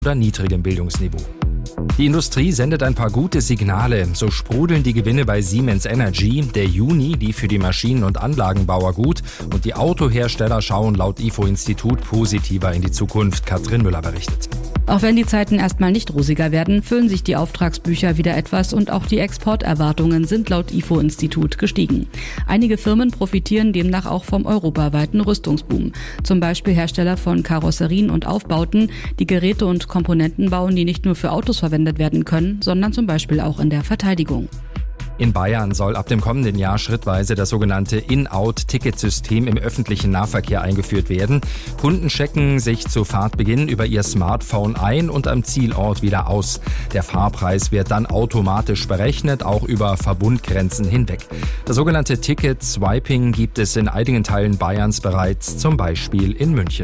oder niedrigem Bildungsniveau. Die Industrie sendet ein paar gute Signale. So sprudeln die Gewinne bei Siemens Energy. Der Juni lief für die Maschinen- und Anlagenbauer gut und die Autohersteller schauen laut IFO-Institut positiver in die Zukunft. Katrin Müller berichtet. Auch wenn die Zeiten erstmal nicht rosiger werden, füllen sich die Auftragsbücher wieder etwas und auch die Exporterwartungen sind laut IFO-Institut gestiegen. Einige Firmen profitieren demnach auch vom europaweiten Rüstungsboom. Zum Beispiel Hersteller von Karosserien und Aufbauten, die Geräte und Komponenten bauen, die nicht nur für Autos verwendet werden können, sondern zum Beispiel auch in der Verteidigung. In Bayern soll ab dem kommenden Jahr schrittweise das sogenannte In-Out-Ticketsystem im öffentlichen Nahverkehr eingeführt werden. Kunden checken sich zu Fahrtbeginn über ihr Smartphone ein und am Zielort wieder aus. Der Fahrpreis wird dann automatisch berechnet, auch über Verbundgrenzen hinweg. Das sogenannte Ticket-Swiping gibt es in einigen Teilen Bayerns bereits, zum Beispiel in München.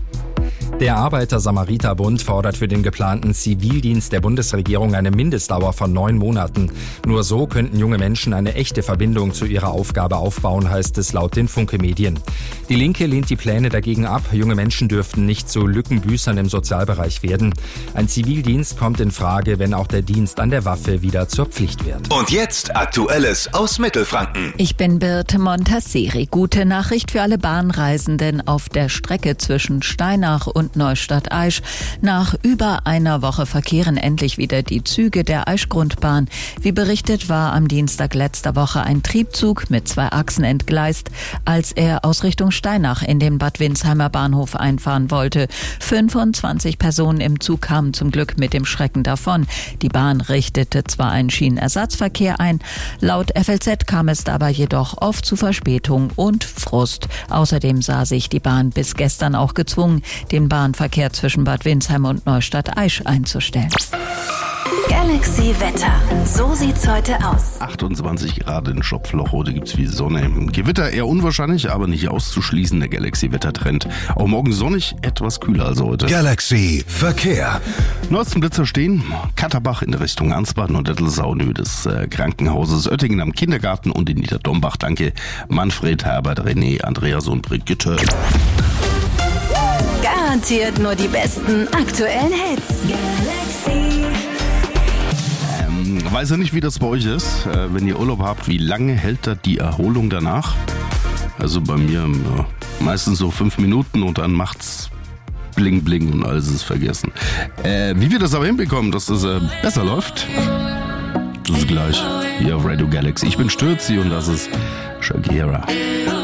Der Arbeiter-Samariter-Bund fordert für den geplanten Zivildienst der Bundesregierung eine Mindestdauer von 9 Monaten. Nur so könnten junge Menschen eine echte Verbindung zu ihrer Aufgabe aufbauen, heißt es laut den Funke-Medien. Die Linke lehnt die Pläne dagegen ab. Junge Menschen dürften nicht zu Lückenbüßern im Sozialbereich werden. Ein Zivildienst kommt in Frage, wenn auch der Dienst an der Waffe wieder zur Pflicht wird. Und jetzt Aktuelles aus Mittelfranken. Ich bin Birte Montasseri. Gute Nachricht für alle Bahnreisenden auf der Strecke zwischen Steinach und Neustadt-Aisch. Nach über einer Woche verkehren endlich wieder die Züge der Aischgrundbahn. Wie berichtet, war am Dienstag letzter Woche ein Triebzug mit 2 Achsen entgleist, als er aus Richtung Steinach in den Bad Windsheimer Bahnhof einfahren wollte. 25 Personen im Zug kamen zum Glück mit dem Schrecken davon. Die Bahn richtete zwar einen Schienenersatzverkehr ein, laut FLZ kam es dabei jedoch oft zu Verspätung und Frust. Außerdem sah sich die Bahn bis gestern auch gezwungen, den Bahnverkehr zwischen Bad Windsheim und Neustadt-Aisch einzustellen. Galaxy Wetter. So sieht's heute aus. 28 Grad in Schopfloch, heute gibt's viel Sonne. Gewitter eher unwahrscheinlich, aber nicht auszuschließen. Der Galaxy-Wettertrend. Auch morgen sonnig, etwas kühler als heute. Galaxy Verkehr. Neuesten Blitzer stehen. Katterbach in Richtung Ansbach und Dettelsau in Höhe des Krankenhauses. Oettingen am Kindergarten und in Niederdombach. Danke Manfred, Herbert, René, Andreas und Brigitte. Garantiert nur die besten aktuellen Hits. Galaxy. Weiß ja nicht, wie das bei euch ist, wenn ihr Urlaub habt, wie lange hält da die Erholung danach? Also bei mir meistens so 5 Minuten und dann macht's bling bling und alles ist vergessen. Wie wir das aber hinbekommen, dass das besser läuft, das ist gleich hier auf Radio Galaxy. Ich bin Stürzi und das ist Shakira.